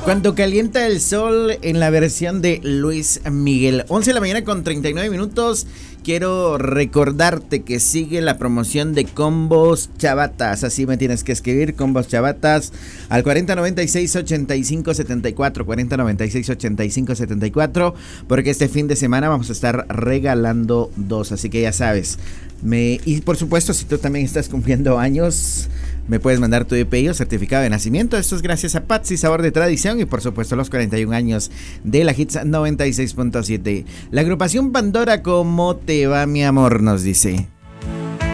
Cuando calienta el sol en la versión de Luis Miguel. 11 de la mañana con 39 minutos. Quiero recordarte que sigue la promoción de combos chavatas. Así me tienes que escribir, combos chavatas, al 4096-8574, 4096-8574, porque este fin de semana vamos a estar regalando dos. Así que ya sabes. Y por supuesto, si tú también estás cumpliendo años, me puedes mandar tu DPI o certificado de nacimiento. Esto es gracias a Patsy, sabor de tradición, y por supuesto los 41 años de la Hits 96.7. La agrupación Pandora, ¿cómo te va, mi amor? Nos dice.